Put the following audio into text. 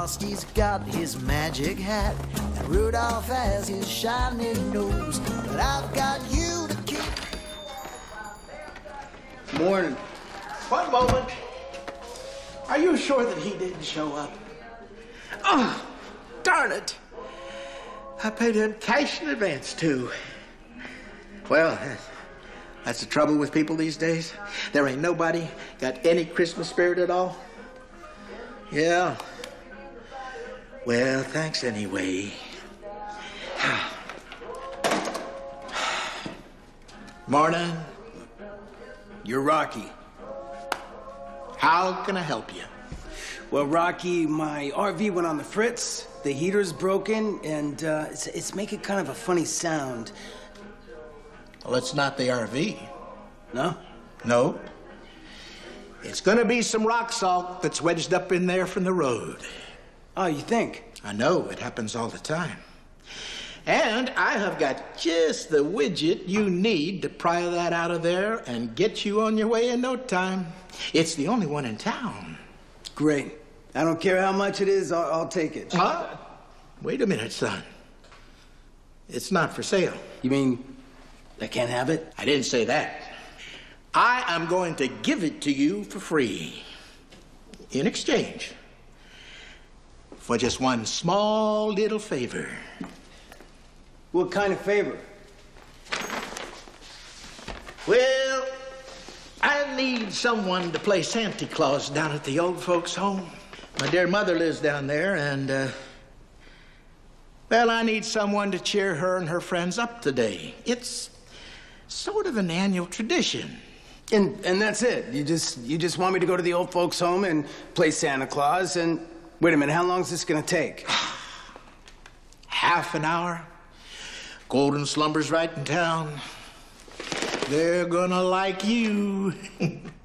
Frosty's got his magic hat, and Rudolph has his shining nose. But I've got you to keep. Morning. One moment. Are you sure that he didn't show up? Oh, darn it. I paid him cash in advance, too. Well, that's the trouble with people these days. There ain't nobody got any Christmas spirit at all. Yeah. Well, thanks anyway. Morning. You're Rocky. How can I help you? Well, Rocky, my RV went on the fritz. The heater's broken, and it's making kind of a funny sound. Well, it's not the RV. No? No. It's gonna be some rock salt that's wedged up in there from the road. Oh, you think? I know, it happens all the time. And I have got just the widget you need to pry that out of there and get you on your way in no time. It's the only one in town. Great. I don't care how much it is, I'll take it. Huh? Wait a minute, son. It's not for sale. You mean I can't have it? I didn't say that. I am going to give it to you for free. In exchange for just one small little favor. What kind of favor? Well, I need someone to play Santa Claus down at the old folks' home. My dear mother lives down there, and, well, I need someone to cheer her and her friends up today. It's sort of an annual tradition. And that's it? You just want me to go to the old folks' home and play Santa Claus and... Wait a minute, how long is this gonna take? Half an hour. Golden Slumber's right in town. They're gonna like you.